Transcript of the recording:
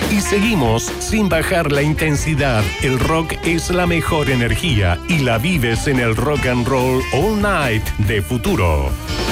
Y seguimos sin bajar la intensidad. El rock es la mejor energía y la vives en el Rock and Roll All Night de Futuro.